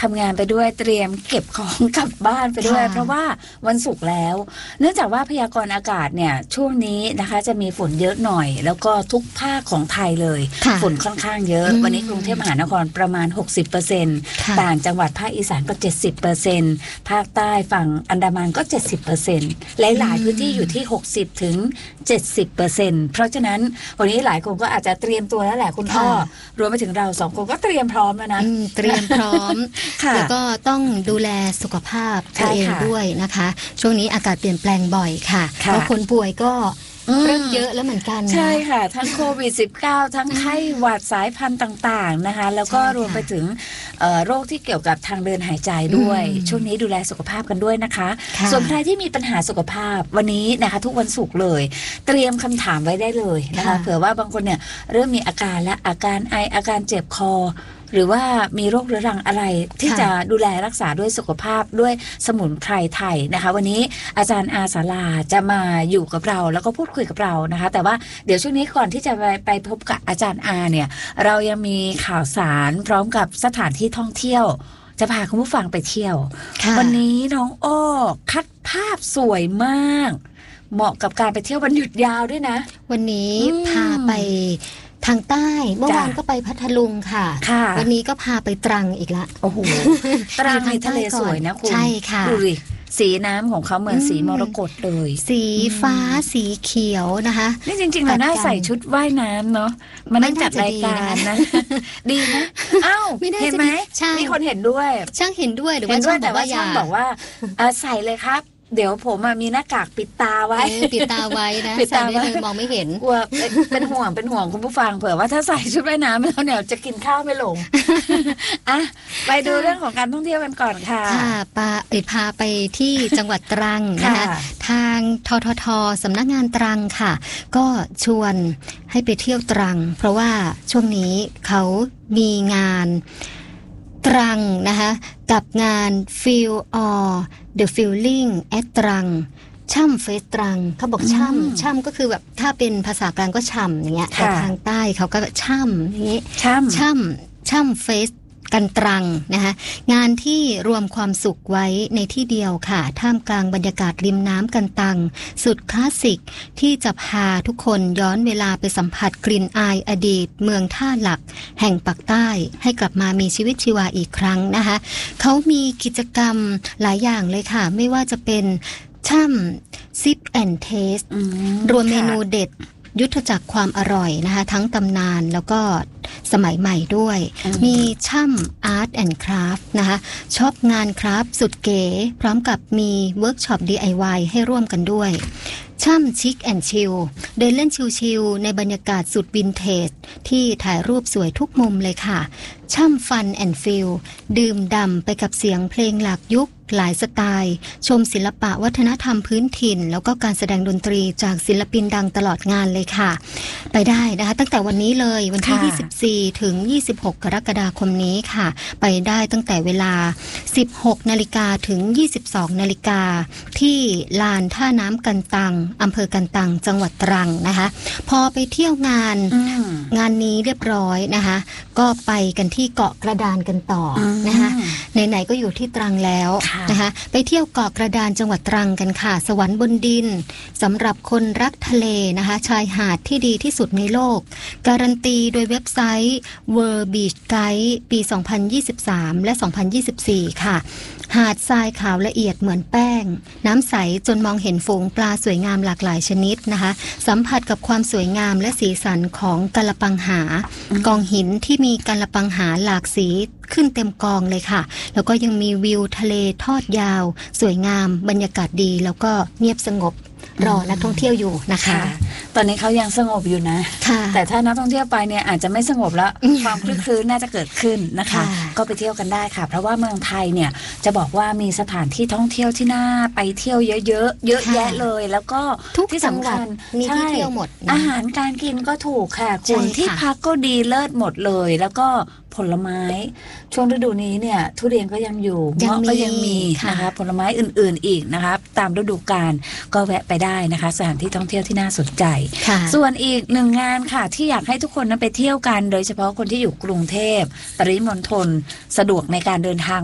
ทำงานไปด้วยเตรียมเก็บของกลับบ้านไปด้วยเพราะว่าวันศุกร์แล้วเนื่องจากว่าพยากรณ์อากาศเนี่ยช่วงนี้นะคะจะมีฝนเยอะหน่อยแล้วก็ทุกภาคของไทยเลยฝนค่อนข้างเยอะวันนี้กรุงเทพมหานครประมาณ 60% ต่างจังหวัดภาคอีสานก็ 70% ภาคใต้ฝั่งอันดามันก็ 70% หลายๆพื้นที่อยู่ที่ 60 ถึง 70%เพราะฉะนั้นวันนี้หลายคนก็อาจจะเตรียมตัวแล้วแหละคุณพ่อรวมไปถึงเรา2คนก็เตรียมพร้อมแล้วนะเตรียมพร้อมแล้วก็ต้องดูแลสุขภาพตัวเองด้วยนะคะช่วงนี้อากาศเปลี่ยนแปลงบ่อยค่ะแล้วคนป่วยก็เริ่มเยอะแล้วเหมือนกันใช่ค่ะทั้งโควิด -19 ทั้งไข้หวัดสายพันธุ์ต่างๆนะคะแล้วก็รวมไปถึงโรคที่เกี่ยวกับทางเดินหายใจด้วยช่วงนี้ดูแลสุขภาพกันด้วยนะคะส่วนใครที่มีปัญหาสุขภาพวันนี้นะคะทุกวันศุกร์เลยเตรียมคำถามไว้ได้เลยนะคะเผื่อว่าบางคนเนี่ยเริ่มมีอาการและอาการไออาการเจ็บคอหรือว่ามีโรคเรื้อรังอะไรที่จะดูแลรักษาด้วยสุขภาพด้วยสมุนไพรไทยนะคะวันนี้อาจารย์อาสาลาจะมาอยู่กับเราแล้วก็พูดคุยกับเรานะคะแต่ว่าเดี๋ยวช่วงนี้ก่อนที่จะไปพบกับอาจารย์อาเนี่ยเรายังมีข่าวสารพร้อมกับสถานที่ท่องเที่ยวจะพาคุณผู้ฟังไปเที่ยววันนี้น้องอ้อคัดภาพสวยมากเหมาะกับการไปเที่ยววันหยุดยาวด้วยนะวันนี้พาไปทางใต้เมื่อวานก็ไปพัทลุงค่ะวันนี้ก็พาไปตรังอีกละโอ้โหตรังในทะเลสวยนะคุณใช่ค่ะดูดิสีน้ำของเขาเหมือนสีมรกตเลยสีฟ้าสีเขียวนะคะนี่จริงๆเราน่าใส่ชุดว่ายน้ำเนาะมานั่งจัดรายการนะดีนะอ้าวเห็นไหมมีคนเห็นด้วยช่างเห็นด้วยหรือว่าช่างบอกว่าใส่เลยครับเดี๋ยวผมมีหน้ากากปิดตาไว้ปิดตาไว้นะใส่ได้เลยมองไม่เห็นกลัวเป็นห่วงคุณผู้ฟังเผื่อว่าถ้าใส่ชุดว่ายน้ำแล้วเนี่ยจะกินข้าวไม่ลงอ่ะไปดูเรื่องของการท่องเที่ยวกันก่อนค่ะพาไปที่จังหวัดตรังนะคะทางททท.สำนักงานตรังค่ะก็ชวนให้ไปเที่ยวตรังเพราะว่าช่วงนี้เขามีงานตรังนะคะกับงาน Feel All The Feeling at ตรังช่ำเฟสตรังเขาบอกช่ำก็คือแบบถ้าเป็นภาษากลางก็ช่ำอย่างเงี้ยแต่ทางใต้เขาก็ช่ำอย่างงี้ช่ำเฟสกันตรังนะคะงานที่รวมความสุขไว้ในที่เดียวค่ะท่ามกลางบรรยากาศริมน้ำกันตังสุดคลาสสิกที่จะพาทุกคนย้อนเวลาไปสัมผัสกลิ่นอายอดีตเมืองท่าหลักแห่งปากใต้ให้กลับมามีชีวิตชีวาอีกครั้งนะคะเขามีกิจกรรมหลายอย่างเลยค่ะไม่ว่าจะเป็นช่ำซิปแอนเทสรวมเมนูเด็ดยุทธจักรความอร่อยนะคะทั้งตำนานแล้วก็สมัยใหม่ด้วยมีช่ำอาร์ตแอนด์คราฟต์นะคะชอบงานคราฟต์สุดเก๋พร้อมกับมีเวิร์กช็อป DIY ให้ร่วมกันด้วยช่ำชิคแอนด์ชิลเดินเล่นชิลๆในบรรยากาศสุดวินเทจที่ถ่ายรูปสวยทุกมุมเลยค่ะช่ำฟันแอนด์ฟิลดื่มด่ำไปกับเสียงเพลงหลากยุคหลายสไตล์ชมศิลปะวัฒนธรรมพื้นถิ่นแล้วก็การแสดงดนตรีจากศิลปินดังตลอดงานเลยค่ะไปได้นะคะตั้งแต่วันนี้เลยวันที่24ถึง26กรกฎาคมนี้ค่ะไปได้ตั้งแต่เวลา 16 นาฬิกาถึง 22 นาฬิกาที่ลานท่าน้ำกันตังอำเภอกันตังจังหวัดตรังนะคะพอไปเที่ยวงานนี้เรียบร้อยนะคะก็ไปกันที่เกาะกระดานกันต่อนะคะไหนๆก็อยู่ที่ตรังแล้วนะคะไปเที่ยวเกาะกระดานจังหวัดตรังกันค่ะสวรรค์บนดินสำหรับคนรักทะเลนะคะชายหาดที่ดีที่สุดในโลกการันตีโดยเว็บไซต์ World Beach Guide ปี 2023 และ 2024 ค่ะหาดทรายขาวละเอียดเหมือนแป้งน้ำใสจนมองเห็นฝูงปลาสวยงามหลากหลายชนิดนะคะสัมผัสกับความสวยงามและสีสันของกะละปังหากองหินที่มีกะละปังหาหลากสีขึ้นเต็มกองเลยค่ะแล้วก็ยังมีวิวทะเลทอดยาวสวยงามบรรยากาศดีแล้วก็เงียบสงบรอนักท่องเที่ยวอยู่นะคะตอนนี้เขายังสงบอยู่นะแต่ถ้านักท่องเที่ยวไปเนี่ยอาจจะไม่สงบแล้วความคลึกคลื้นน่าจะเกิดขึ้นนะคะก็ไปเที่ยวกันได้ค่ะเพราะว่าเมืองไทยเนี่ยจะบอกว่ามีสถานที่ท่องเที่ยวที่น่าไปเที่ยวเยอะๆเยอะแยะเลยแล้วก็ที่สำคัญมีที่เที่ยวหมดอาหารการกินก็ถูกค่ะคุณที่พักก็ดีเลิศหมดเลยแล้วก็ผลไม้ช่วงฤดูนี้เนี่ยทุเรียนก็ยังอยู่เงาะก็ยังมีนะคะผลไม้อื่นๆอีกนะคะตามฤดูกาลก็แวะไปได้นะคะสถานที่ท่องเที่ยวที่น่าสนใจส่วนอีกหนึ่งงานค่ะที่อยากให้ทุกคนนั้นไปเที่ยวกันโดยเฉพาะคนที่อยู่กรุงเทพปริมณฑลสะดวกในการเดินทาง